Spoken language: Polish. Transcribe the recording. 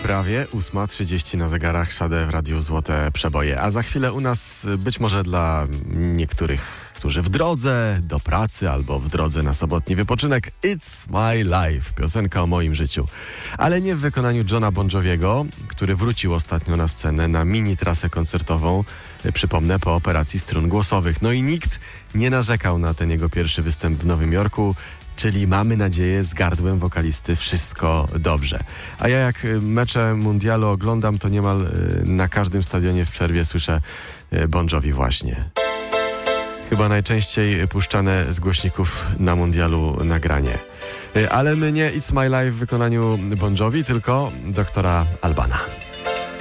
prawie 8:30 na zegarach. Sade w Radiu Złote Przeboje. A za chwilę u nas być może dla niektórych, którzy w drodze do pracy albo w drodze na sobotni wypoczynek, It's My Life, piosenka o moim życiu. Ale nie w wykonaniu Johna Bon Joviego, który wrócił ostatnio na scenę na mini trasę koncertową, przypomnę, po operacji strun głosowych. No i nikt nie narzekał na ten jego pierwszy występ w Nowym Jorku, czyli mamy nadzieję, z gardłem wokalisty wszystko dobrze. A ja jak mecze mundialu oglądam, to niemal na każdym stadionie w przerwie słyszę Bon Jovi właśnie. Chyba najczęściej puszczane z głośników na mundialu nagranie. Ale my nie It's My Life w wykonaniu Bon Jovi, tylko doktora Albana.